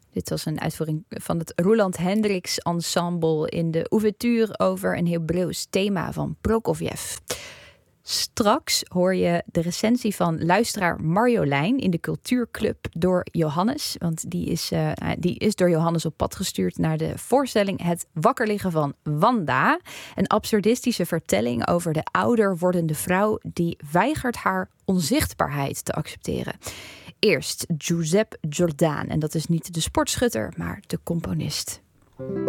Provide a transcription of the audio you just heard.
Dit was een uitvoering van het Roland Hendricks Ensemble in de ouverture over een Hebreeuws thema van Prokofjev. Straks hoor je de recensie van luisteraar Marjolein in de Cultuurclub door Johannes. Want die is door Johannes op pad gestuurd naar de voorstelling Het wakker liggen van Wanda. Een absurdistische vertelling over de ouder wordende vrouw die weigert haar onzichtbaarheid te accepteren. Eerst Giuseppe Giordaan. En dat is niet de sportschutter, maar de componist.